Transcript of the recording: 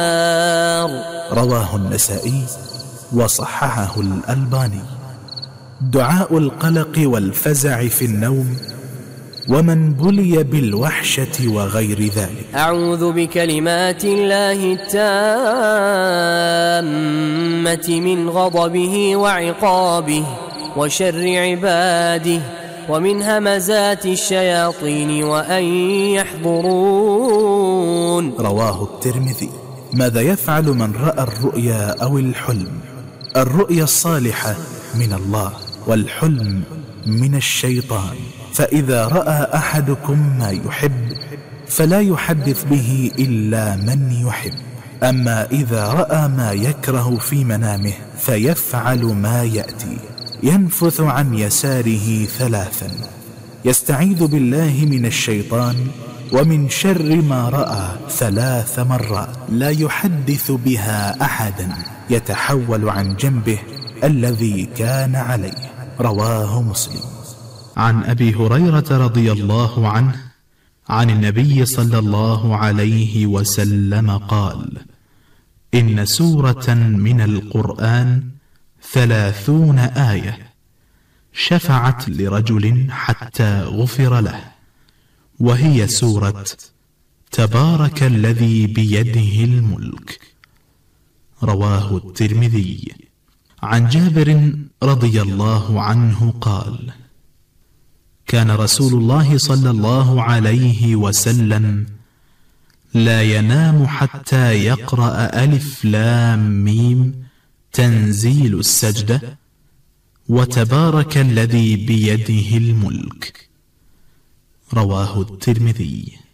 رواه النسائي وصححه الألباني. دعاء القلق والفزع في النوم ومن بلي بالوحشة وغير ذلك. أعوذ بكلمات الله التامة من غضبه وعقابه وشر عباده ومن همزات الشياطين وأن يحضرون. رواه الترمذي. ماذا يفعل من رأى الرؤيا أو الحلم؟ الرؤيا الصالحة من الله والحلم من الشيطان. فإذا رأى أحدكم ما يحب فلا يحدث به إلا من يحب. أما إذا رأى ما يكره في منامه فيفعل ما يأتي: ينفث عن يساره 3، يستعيذ بالله من الشيطان ومن شر ما رأى 3 مرات، لا يحدث بها أحدا، يتحول عن جنبه الذي كان عليه. رواه مسلم. عن أبي هريرة رضي الله عنه عن النبي صلى الله عليه وسلم قال: إن سورة من القرآن 30 آية شفعت لرجل حتى غفر له، وهي سورة تبارك الذي بيده الملك. رواه الترمذي. عن جابر رضي الله عنه قال: كان رسول الله صلى الله عليه وسلم لا ينام حتى يقرأ ألف لام ميم تنزيل السجدة وتبارك الذي بيده الملك. رواه الترمذي.